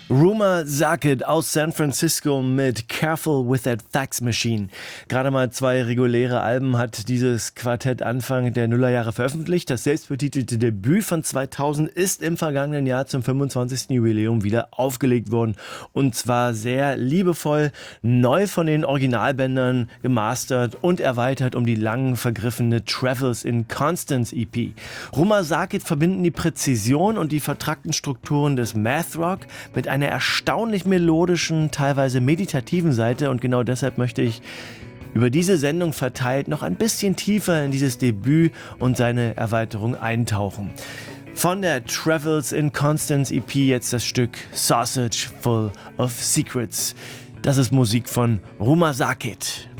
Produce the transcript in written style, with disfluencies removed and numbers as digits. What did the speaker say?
Rumor Sakit aus San Francisco mit Careful with That Fax Machine. Gerade mal 2 reguläre Alben hat dieses Quartett Anfang der Nullerjahre veröffentlicht. Das selbstbetitelte Debüt von 2000 ist im vergangenen Jahr zum 25. Jubiläum wieder aufgelegt worden. Und zwar sehr liebevoll, neu von den Originalbändern gemastert und erweitert um die lang vergriffene Travels in Constance EP. Rumor Sakit verbinden die Präzision und die vertrackten Strukturen des Math Rock mit einer erstaunlich melodischen, teilweise meditativen Seite, und genau deshalb möchte ich über diese Sendung verteilt noch ein bisschen tiefer in dieses Debüt und seine Erweiterung eintauchen. Von der Travels in Constance EP jetzt das Stück Sausage Full of Secrets. Das ist Musik von Rumor Sakit.